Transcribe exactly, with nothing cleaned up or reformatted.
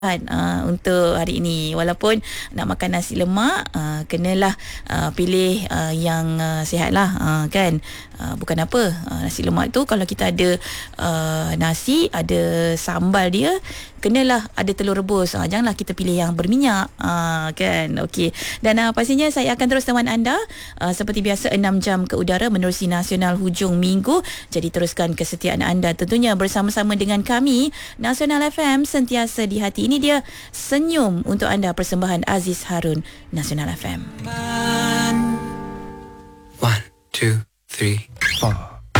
Uh, untuk hari ini, walaupun nak makan nasi lemak, uh, kenalah uh, pilih uh, yang uh, sihat lah, uh, kan. Uh, bukan apa, uh, nasi lemak tu kalau kita ada uh, nasi, ada sambal dia, kenalah ada telur rebus. Uh, janganlah kita pilih yang berminyak, uh, kan. Okey. Dan uh, pastinya saya akan terus teman anda uh, seperti biasa enam jam ke udara menerusi Nasional hujung minggu. Jadi teruskan kesetiaan anda tentunya bersama-sama dengan kami. Nasional F M, sentiasa di hati. Ini dia Senyum untuk anda, persembahan Aziz Harun, Nasional F M. One, two, three, four.